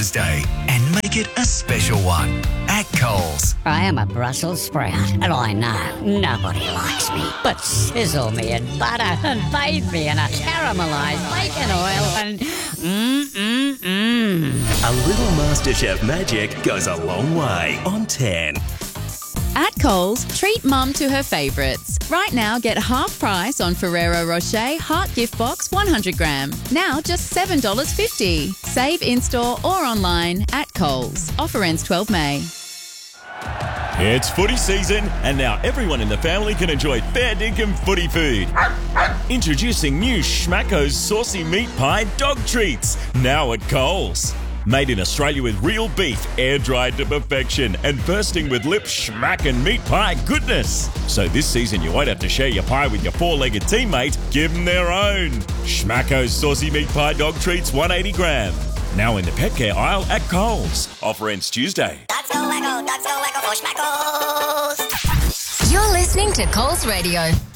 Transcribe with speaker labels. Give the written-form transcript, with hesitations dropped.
Speaker 1: Day and make it a special one at Coles.
Speaker 2: I am a Brussels sprout, and I know nobody likes me. But sizzle me in butter and bathe me in a caramelised bacon oil and
Speaker 3: A little MasterChef magic goes a long way on 10.
Speaker 4: At Coles, treat mum to her favourites. Right now, get half price on Ferrero Rocher Heart Gift Box 100 gram. Now just $7.50. Save in-store or online at Coles. Offer ends 12 May.
Speaker 5: It's footy season, and now everyone in the family can enjoy fair dinkum footy food. Introducing new Schmacko's Saucy Meat Pie Dog Treats, now at Coles. Made in Australia with real beef, air-dried to perfection, and bursting with lip schmack and meat pie goodness. So this season you won't have to share your pie with your four-legged teammate, give them their own. Schmacko's Saucy Meat Pie Dog Treats 180 gram. Now in the pet care aisle at Coles. Offer ends Tuesday.
Speaker 6: Dogs go wacko for Schmackos.
Speaker 7: You're listening to Coles Radio.